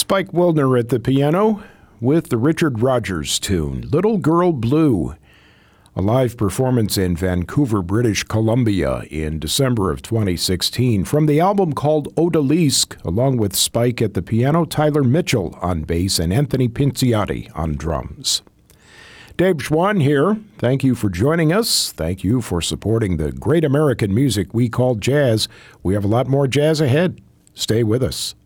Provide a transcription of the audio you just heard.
Spike Wildner at the piano with the Richard Rodgers tune, Little Girl Blue, a live performance in Vancouver, British Columbia in December of 2016 from the album called Odalisque, along with Spike at the piano, Tyler Mitchell on bass, and Anthony Pinciotti on drums. Dave Schwann here. Thank you for joining us. Thank you for supporting the great American music we call jazz. We have a lot more jazz ahead. Stay with us.